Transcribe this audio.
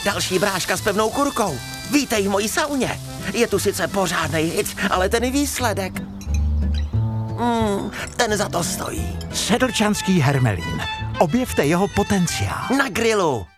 další bráška s pevnou kurkou. Vítej v mojí sauně. Je tu sice pořádnej hit, ale ten výsledek... ten za to stojí. Sedlčanský hermelín. Objevte jeho potenciál. Na grilu.